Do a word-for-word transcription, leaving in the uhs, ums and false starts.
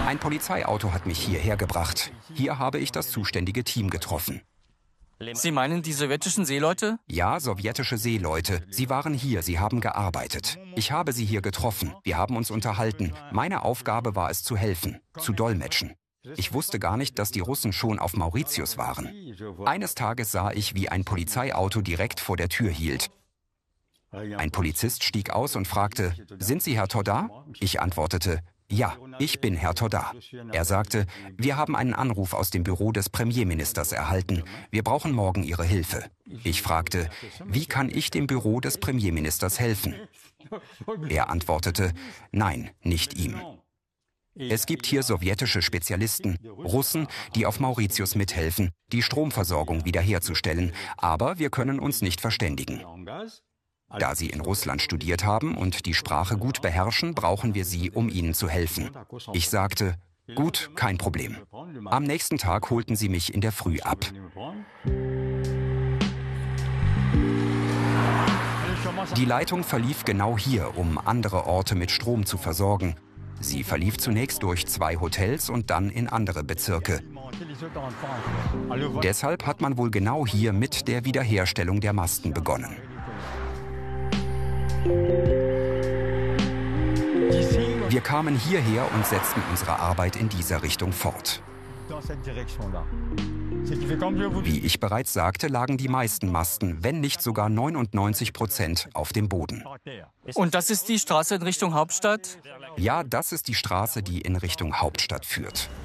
Ein Polizeiauto hat mich hierher gebracht. Hier habe ich das zuständige Team getroffen. Sie meinen die sowjetischen Seeleute? Ja, sowjetische Seeleute. Sie waren hier, sie haben gearbeitet. Ich habe sie hier getroffen. Wir haben uns unterhalten. Meine Aufgabe war es zu helfen, zu dolmetschen. Ich wusste gar nicht, dass die Russen schon auf Mauritius waren. Eines Tages sah ich, wie ein Polizeiauto direkt vor der Tür hielt. Ein Polizist stieg aus und fragte, »Sind Sie Herr Todar?« Ich antwortete, »Ja, ich bin Herr Todar.« Er sagte, »Wir haben einen Anruf aus dem Büro des Premierministers erhalten. Wir brauchen morgen Ihre Hilfe.« Ich fragte, »Wie kann ich dem Büro des Premierministers helfen?« Er antwortete, »Nein, nicht ihm. Es gibt hier sowjetische Spezialisten, Russen, die auf Mauritius mithelfen, die Stromversorgung wiederherzustellen, aber wir können uns nicht verständigen. Da Sie in Russland studiert haben und die Sprache gut beherrschen, brauchen wir Sie, um Ihnen zu helfen.« Ich sagte, »Gut, kein Problem.« Am nächsten Tag holten sie mich in der Früh ab. Die Leitung verlief genau hier, um andere Orte mit Strom zu versorgen. Sie verlief zunächst durch zwei Hotels und dann in andere Bezirke. Deshalb hat man wohl genau hier mit der Wiederherstellung der Masten begonnen. Wir kamen hierher und setzten unsere Arbeit in dieser Richtung fort. Wie ich bereits sagte, lagen die meisten Masten, wenn nicht sogar neunundneunzig Prozent, auf dem Boden. Und das ist die Straße in Richtung Hauptstadt? Ja, das ist die Straße, die in Richtung Hauptstadt führt.